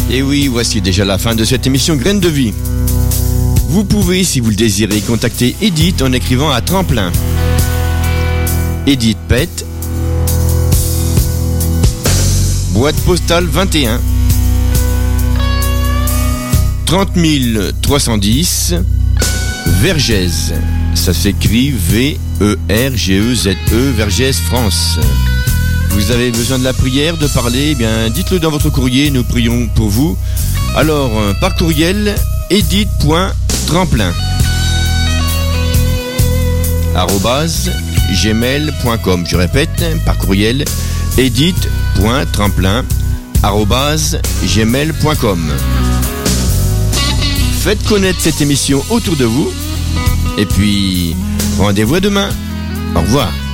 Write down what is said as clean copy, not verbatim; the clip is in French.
Et oui, voici déjà la fin de cette émission Graines de Vie. Vous pouvez, si vous le désirez, contacter Edith en écrivant à Tremplin. Edith Pett, boîte postale 21, 30 310, Vergès. Ça s'écrit V-E-R-G-E-Z-E, Vergès, France. Vous avez besoin de la prière, de parler, eh bien dites-le dans votre courrier, nous prions pour vous. Alors, par courriel, edith.tremplin @gmail.com. Je répète, par courriel, edith.tremplin @gmail.com. Faites connaître cette émission autour de vous. Et puis, rendez-vous à demain. Au revoir.